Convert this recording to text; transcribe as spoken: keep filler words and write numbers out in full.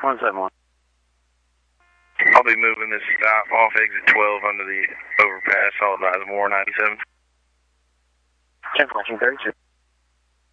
one seven one. I'll be moving this stop off exit twelve under the overpass. I'll advise more ninety-seven. ten fourteen thirty-two.